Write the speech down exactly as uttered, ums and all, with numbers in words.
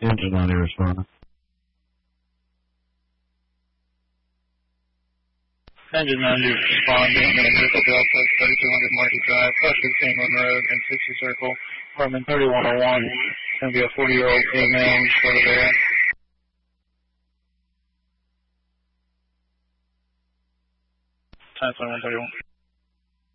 Engine on your responder. Engine manager responding, and vehicle Delta, thirty-two hundred Market Drive, Crossing England Road, and sixty Circle, apartment thirty-one oh one. It's going to be a forty-year-old female over there. Time one thirty-one.